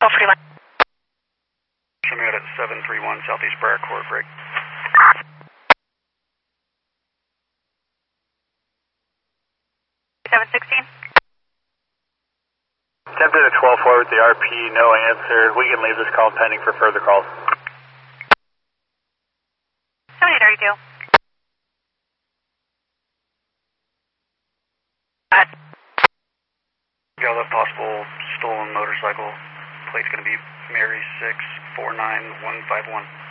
41. Show me out at 731 Southeast Briar Court, break. 716. Attempted at 12 forward with the RP, no answer. We can leave this call pending for further calls. 7032. Got a possible stolen motorcycle. Plate's going to be Mary 649151.